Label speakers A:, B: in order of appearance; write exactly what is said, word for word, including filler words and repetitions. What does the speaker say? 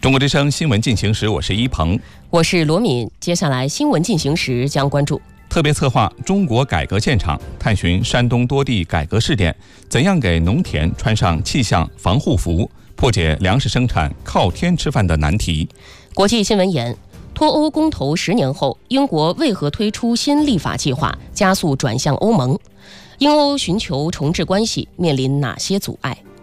A: 中国之声新闻进行时，我是一鹏，
B: 我是罗敏。接下来新闻进行时将关注
A: 特别策划中国改革现场，探寻山东多地改革试点，怎样给农田穿上气象防护服，破解粮食生产靠天吃饭的难题。
B: 国际新闻言，脱欧公投十年后，英国为何推出新立法计划，加速转向欧盟？英欧寻求重置关系，面临哪些阻碍？